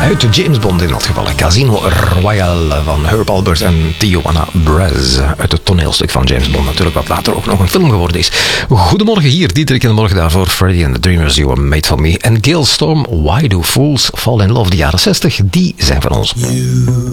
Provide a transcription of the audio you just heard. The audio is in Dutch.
Uit James Bond in dat geval. Casino Royale van Herb Albert en Tijuana Brass. Uit het toneelstuk van James Bond natuurlijk, wat later ook nog een film geworden is. Goedemorgen hier, Diederik en morgen daarvoor Freddie and the Dreamers, You Were Made For Me. En Gail Storm, Why Do Fools Fall In Love, de jaren 60, die zijn van ons.